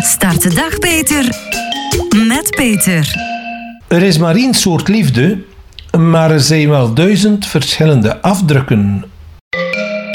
Start de dag beter met Peter. Er is maar één soort liefde, maar er zijn wel 1000 verschillende afdrukken